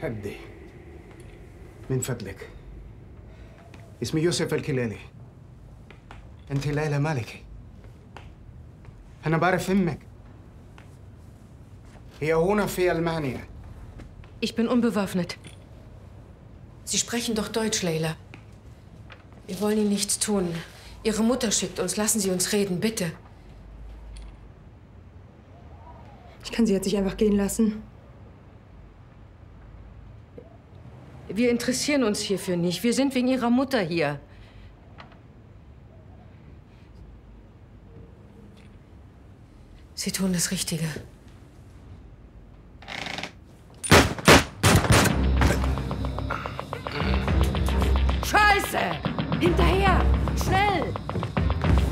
هدي من فضلك. اسمي يوسف الكلالي. انت ليلى مالكي. انا بعرف امك. هي هنا في ألمانيا. Ich bin unbewaffnet. Sie sprechen doch Deutsch, Leila. Wir wollen Ihnen nichts tun. Ihre Mutter schickt uns. Lassen Sie uns reden, bitte. Ich kann sie jetzt nicht einfach gehen lassen. Wir interessieren uns hierfür nicht. Wir sind wegen Ihrer Mutter hier. Sie tun das Richtige.